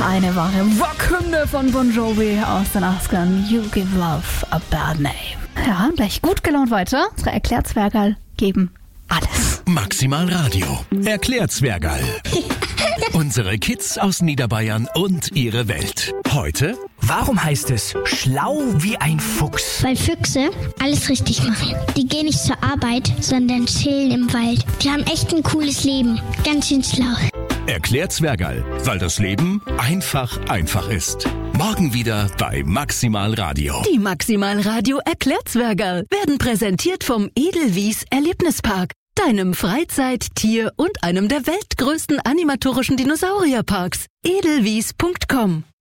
eine wahre Rockhymne von Bon Jovi aus den 80ern. You give love a bad name. Ja, gleich gut gelaunt weiter. Unsere Erklärzwergerl geben alles. Maximal Radio. Erklärzwergerl. Unsere Kids aus Niederbayern und ihre Welt. Heute: Warum heißt es schlau wie ein Fuchs? Weil Füchse alles richtig machen. Die gehen nicht zur Arbeit, sondern chillen im Wald. Die haben echt ein cooles Leben. Ganz schön schlau. Erklärzwergerl, weil das Leben einfach ist. Morgen wieder bei Maximal Radio. Die Maximal Radio Erklärzwergerl werden präsentiert vom Edelwies Erlebnispark, deinem Freizeit-, Tier- und einem der weltgrößten animatorischen Dinosaurierparks. Edelwies.com